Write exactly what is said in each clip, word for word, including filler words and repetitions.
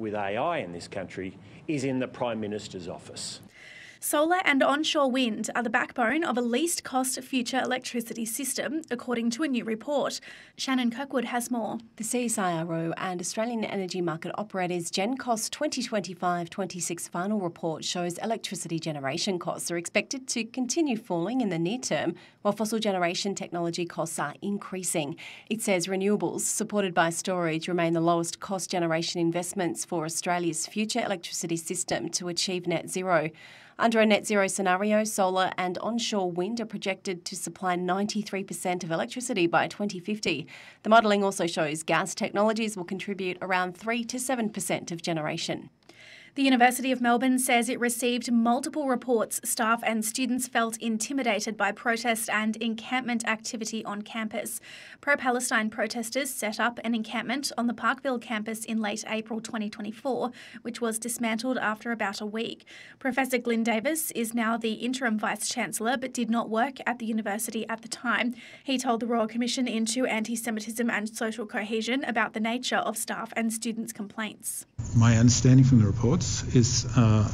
with A I in this country is in the Prime Minister's office. Solar and onshore wind are the backbone of a least-cost future electricity system, according to a new report. Shannon Kirkwood has more. The C S I R O and Australian Energy Market Operators GenCost twenty twenty-five twenty-six final report shows electricity generation costs are expected to continue falling in the near term, while fossil generation technology costs are increasing. It says renewables, supported by storage, remain the lowest cost generation investments for Australia's future electricity system to achieve net zero. Under a net zero scenario, solar and onshore wind are projected to supply ninety-three percent of electricity by twenty fifty. The modelling also shows gas technologies will contribute around three to seven percent of generation. The University of Melbourne says it received multiple reports staff and students felt intimidated by protest and encampment activity on campus. Pro-Palestine protesters set up an encampment on the Parkville campus in late April twenty twenty-four, which was dismantled after about a week. Professor Glyn Davis is now the interim Vice-Chancellor but did not work at the university at the time. He told the Royal Commission into Anti-Semitism and Social Cohesion about the nature of staff and students' complaints. My understanding from the reports is uh,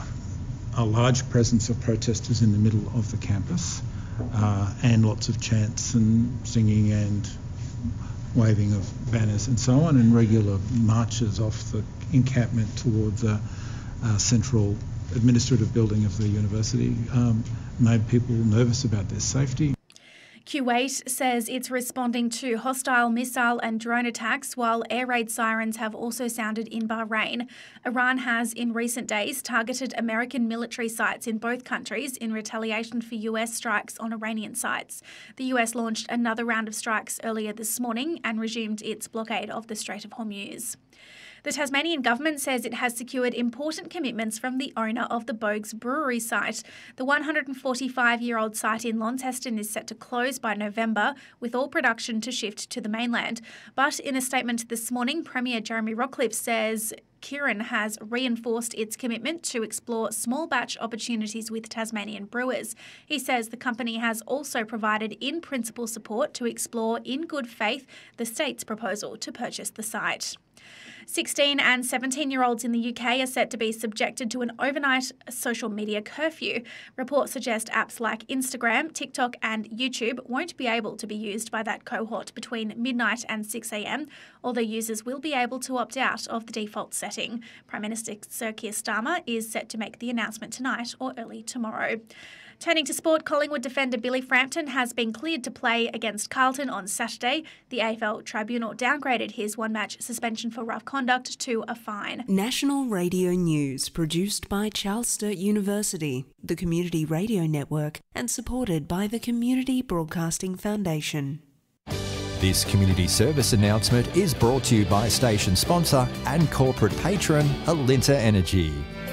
a large presence of protesters in the middle of the campus uh, and lots of chants and singing and waving of banners and so on, and regular marches off the encampment towards a, a central administrative building of the university um, made people nervous about their safety. Kuwait says it's responding to hostile missile and drone attacks, while air raid sirens have also sounded in Bahrain. Iran has in recent days targeted American military sites in both countries in retaliation for U S strikes on Iranian sites. The U S launched another round of strikes earlier this morning and resumed its blockade of the Strait of Hormuz. The Tasmanian government says it has secured important commitments from the owner of the Bogues Brewery site. The one hundred forty-five-year-old site in Launceston is set to close by November, with all production to shift to the mainland. But in a statement this morning, Premier Jeremy Rockliff says Kirin has reinforced its commitment to explore small batch opportunities with Tasmanian brewers. He says the company has also provided in-principle support to explore in good faith the state's proposal to purchase the site. sixteen and seventeen-year-olds in the U K are set to be subjected to an overnight social media curfew. Reports suggest apps like Instagram, TikTok and YouTube won't be able to be used by that cohort between midnight and six a m, although users will be able to opt out of the default setting. Prime Minister Sir Keir Starmer is set to make the announcement tonight or early tomorrow. Turning to sport, Collingwood defender Billy Frampton has been cleared to play against Carlton on Saturday. The A F L Tribunal downgraded his one-match suspension for rough conduct to a fine. National Radio News, produced by Charles Sturt University, the Community Radio Network, and supported by the Community Broadcasting Foundation. This community service announcement is brought to you by station sponsor and corporate patron Alinta Energy.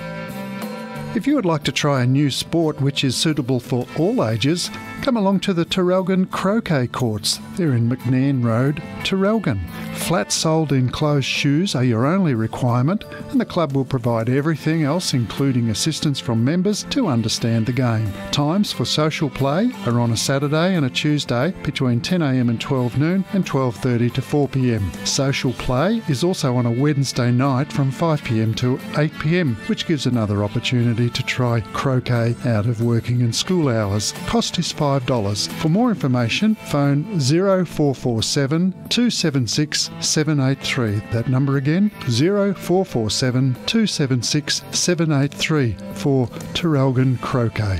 If you would like to try a new sport which is suitable for all ages, come along to the Terrelgan Croquet Courts. They're in McNairn Road, Terrelgan. Flat-soled enclosed shoes are your only requirement, and the club will provide everything else, including assistance from members, to understand the game. Times for social play are on a Saturday and a Tuesday between ten a m and twelve noon and twelve thirty to four p m. Social play is also on a Wednesday night from five p m to eight p m, which gives another opportunity to try croquet out of working and school hours. Cost is five dollars. For more information, phone zero four four seven, two seven six, seven eight three. That number again, zero four four seven, two seven six, seven eight three for Terrelgan Croquet.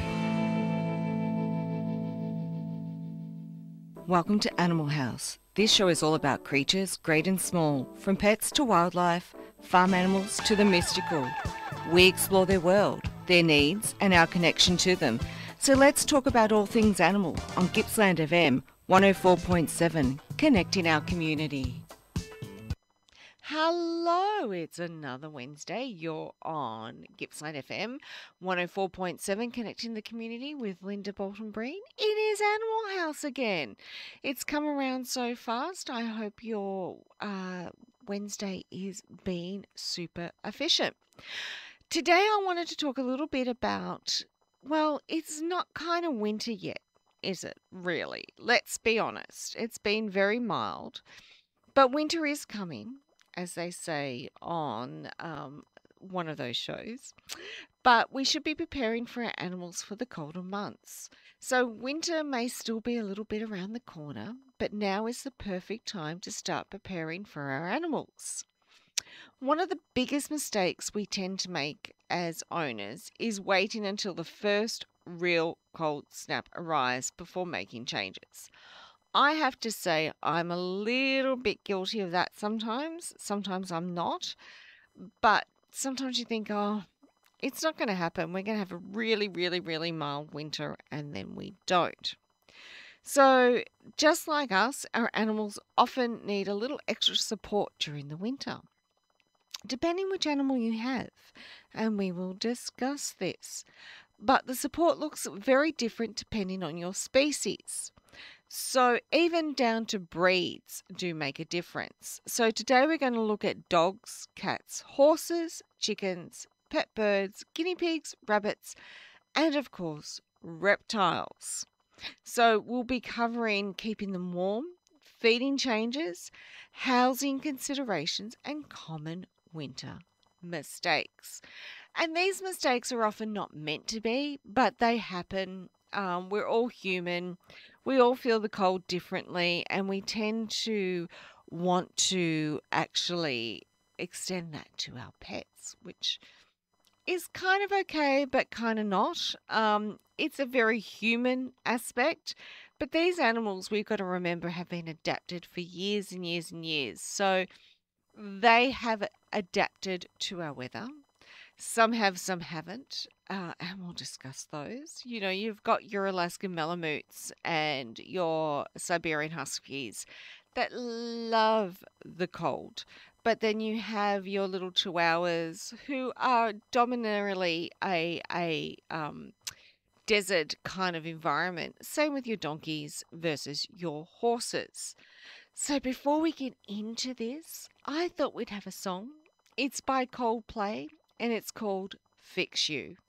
Welcome to Animal House. This show is all about creatures, great and small, from pets to wildlife, farm animals to the mystical. We explore their world, their needs and our connection to them. So let's talk about all things animal on Gippsland F M one oh four point seven, connecting our community. Hello, it's another Wednesday. You're on Gippsland F M one oh four point seven, connecting the community with Linda Bolton-Breen. It is Animal House again. It's come around so fast. I hope your uh, Wednesday is being super efficient. Today I wanted to talk a little bit about, well, it's not kind of winter yet, is it, really? Let's be honest. It's been very mild, but winter is coming. as they say on um, one of those shows. But we should be preparing for our animals for the colder months. So winter may still be a little bit around the corner, but now is the perfect time to start preparing for our animals. One of the biggest mistakes we tend to make as owners is waiting until the first real cold snap arrives before making changes. I have to say I'm a little bit guilty of that sometimes. Sometimes I'm not. But sometimes you think, oh, it's not going to happen. We're going to have a really, really, really mild winter, and then we don't. So just like us, our animals often need a little extra support during the winter, depending which animal you have, and we will discuss this. But the support looks very different depending on your species. So even down to breeds do make a difference. So today we're going to look at dogs, cats, horses, chickens, pet birds, guinea pigs, rabbits, and of course, reptiles. So we'll be covering keeping them warm, feeding changes, housing considerations, and common winter mistakes. And these mistakes are often not meant to be, but they happen. Um, we're all human. We all feel the cold differently, and we tend to want to actually extend that to our pets, which is kind of okay, but kind of not. Um, it's a very human aspect, but these animals, we've got to remember, have been adapted for years and years and years. So they have adapted to our weather. Some have, some haven't, uh, and we'll discuss those. You know, you've got your Alaskan Malamutes and your Siberian Huskies that love the cold. But then you have your little Chihuahuas who are dominantly a, a um, desert kind of environment. Same with your donkeys versus your horses. So before we get into this, I thought we'd have a song. It's by Coldplay, and it's called Fix You.